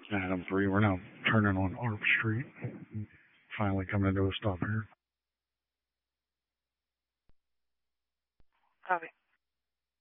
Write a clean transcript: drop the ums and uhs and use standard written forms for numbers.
Adam 3, we're now turning on Arp Street. Finally coming to a stop here. Copy.